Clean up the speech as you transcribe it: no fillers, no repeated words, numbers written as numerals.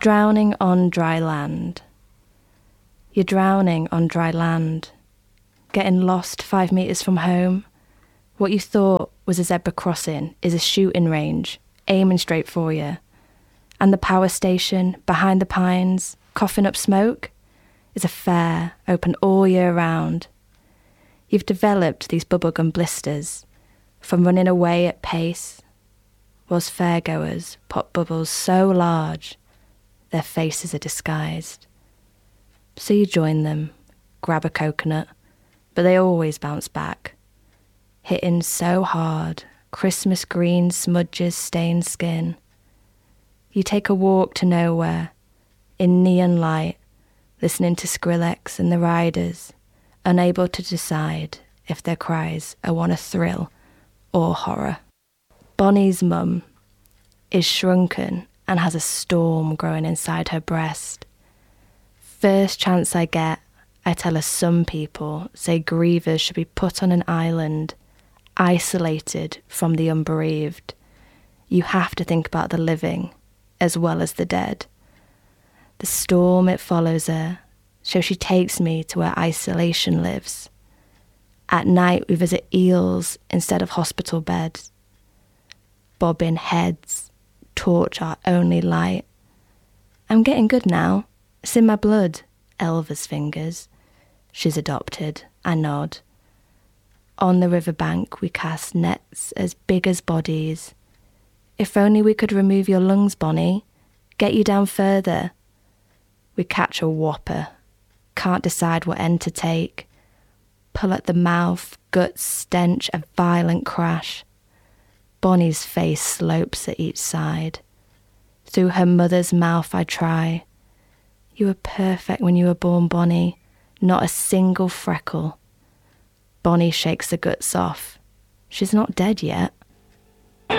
Drowning on dry land. You're drowning on dry land, getting lost 5 meters from home. What you thought was a zebra crossing is a shooting range, aiming straight for you. And the power station behind the pines, coughing up smoke, is a fair open all year round. You've developed these bubblegum blisters from running away at pace, whilst fairgoers pop bubbles so large their faces are disguised. So you join them, grab a coconut, but they always bounce back, hitting so hard Christmas green smudges stain skin. You take a walk to nowhere, in neon light, listening to Skrillex and the Riders, unable to decide if their cries are one of thrill or horror. Bonnie's mum is shrunken and has a storm growing inside her breast. First chance I get, I tell her some people say grievers should be put on an island, isolated from the unbereaved. You have to think about the living as well as the dead. The storm, it follows her, so she takes me to where isolation lives. At night we visit eels instead of hospital beds. Bobbing heads, torch our only light. I'm getting good now. It's in my blood, Elva's fingers. She's adopted, I nod. On the riverbank we cast nets as big as bodies. If only we could remove your lungs, Bonnie. Get you down further. We catch a whopper. Can't decide what end to take. Pull at the mouth, guts stench, a violent crash. Bonnie's face slopes at each side. Through her mother's mouth I try. You were perfect when you were born, Bonnie. Not a single freckle. Bonnie shakes the guts off. She's not dead yet.